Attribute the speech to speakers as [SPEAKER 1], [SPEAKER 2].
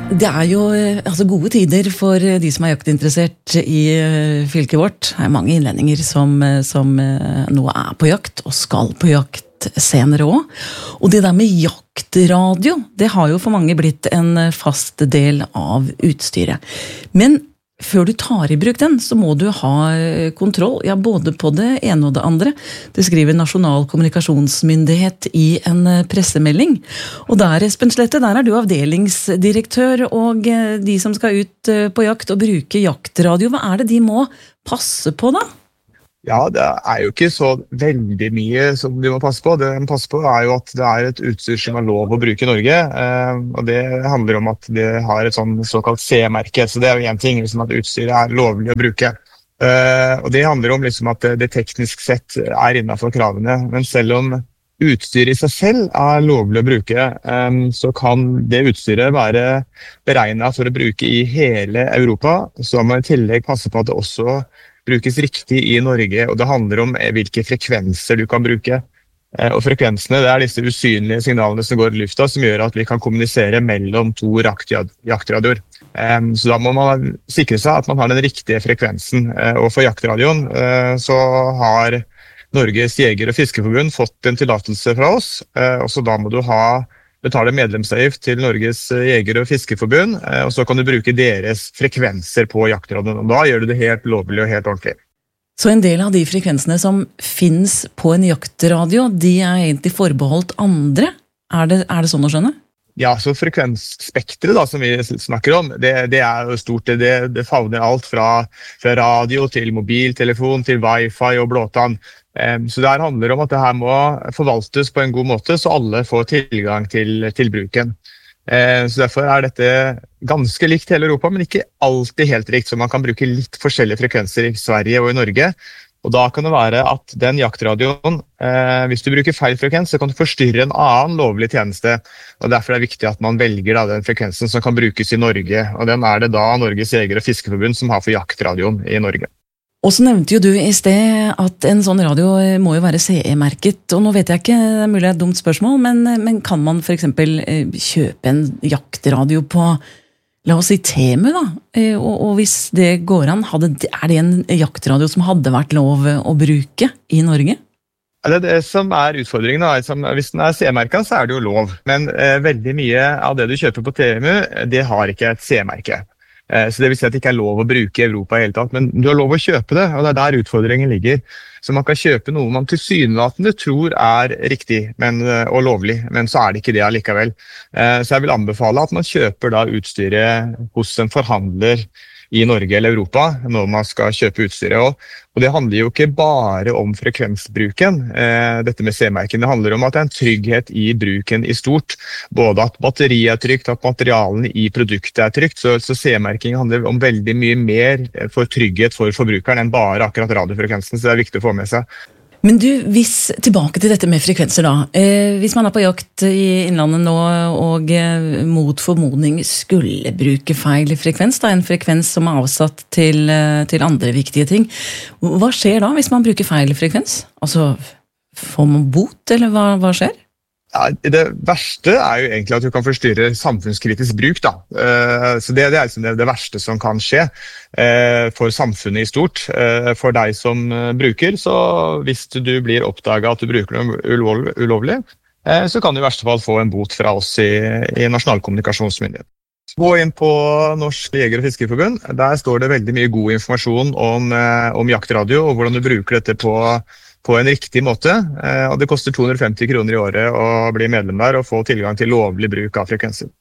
[SPEAKER 1] Det jo altså gode tider for de som jaktinteressert i fylket vårt. Det mange innlendinger som nå på jakt og skal på jakt senere også. Og det der med jaktradio, det har jo for mange blitt en fast del av utstyret. Men før du tar i bruk den, så må du ha kontroll, ja, både på det ene og det andre. Det skriver Nasjonal kommunikasjonsmyndighet i en pressemelding. Og der, Espen Slette, der du avdelingsdirektør, og de som skal ut på jakt og bruke jaktradio, hva det de må passe på da?
[SPEAKER 2] Ja, det jo ikke så veldig mye som de må passe på. Det de passer på jo at det et utstyr som lov å bruke i Norge, og det handler om at det har et såkalt C-merke, så det jo en ting, liksom at utstyret lovlig å bruke. Og det handler om liksom at det teknisk sett innenfor kravene, men selv om utstyret i seg selv lovlig å bruke, så kan det utstyret være beregnet for å bruke i hele Europa, så må man i tillegg passe på at det også brukes riktig i Norge, og det handler om hvilke frekvenser du kan bruke. Og frekvensene, det disse usynlige signalene som går i lufta, som gjør at vi kan kommunisere mellom to jaktradioer. Så da må man sikre seg at man har den riktige frekvensen. Og for jaktradioen så har Norges Jeger- og Fiskerforbund fått en tillatelse fra oss, og så da må du betale medlemsavgift til Norges Jeger- og Fiskerforbund, og så kan du bruke deres frekvenser på jaktradioen, og da gjør du det helt lovlig og helt ordentlig.
[SPEAKER 1] Så en del av de frekvensene som finnes på en jaktradio, de egentlig forbeholdt andre? Det sånn å skjønne?
[SPEAKER 2] Ja, så frekvensspektret da, som vi snakker om, det jo stort, det favner alt fra radio til mobiltelefon, til wifi og blåtann. Så det handler om at det her må forvaltes på en god måte, så alle får tilgang til bruken. Så derfor dette ganske likt hele Europa, men ikke alltid helt rikt, så man kan bruke litt forskjellige frekvenser i Sverige og i Norge. Og da kan det være at den jaktradioen, hvis du bruker feil frekvens, så kan du forstyrre en annen lovlig tjeneste. Og derfor det viktig at man velger den frekvensen som kan brukes i Norge. Og den det da Norges Jeger- og Fiskerforbund som har for jaktradioen i Norge.
[SPEAKER 1] Og så nevnte jo du i sted at en sånn radio må jo være CE-merket, og nå vet jeg ikke, det mulig et dumt spørsmål, men kan man for eksempel kjøpe en jaktradio på, la oss si Temu da, og hvis det går an, det en jaktradio som hadde vært lov å bruke i Norge?
[SPEAKER 2] Det som utfordringen da, hvis den CE-merket så det jo lov, men veldig mye av det du kjøper på Temu, det har ikke et CE-merke. Så det vil si at det ikke lov å bruke i Europa i hele tatt, men du har lov å kjøpe det, og det der utfordringen ligger. Så man kan kjøpe noe man tilsynelatende tror riktig og lovlig, men så det ikke det allikevel. Så jeg vil anbefale at man kjøper da utstyret hos en forhandler i Norge eller Europa når man skal kjøpe utstyret. Og det handler jo ikke bare om frekvensbruken, dette med C-merken. Det handler om at det en trygghet i bruken i stort. Både at batteriet trygt, at materialene i produktet trygt. Så C-merking handler om veldig mye mer for trygghet for forbrukeren enn bare akkurat radiofrekvensen, så det viktig å få med seg.
[SPEAKER 1] Men du, tilbake til dette med frekvenser da. Hvis man på jakt i innlandet nå, og mot formodning skulle bruke feil frekvens, da, en frekvens som avsatt til andre viktige ting, hva skjer da hvis man bruker feil frekvens? Altså, får man bot, eller hva skjer?
[SPEAKER 2] Ja, det verste jo egentlig at du kan forstyrre samfunnskritisk bruk da. Så det liksom det verste som kan skje for samfunnet i stort. For deg som bruker, så hvis du blir oppdaget at du bruker noe ulovlig, så kan du i verste fall få en bot fra oss i Nasjonal kommunikasjonsmyndighet. Gå inn på Norsk Jeger- og Fiskerforbund. Der står det veldig mye god informasjon om jaktradio og hvordan du bruker dette på en riktig måte, og det koster 250 kroner i året å bli medlem der og få tilgang til lovlig bruk av frekvenser.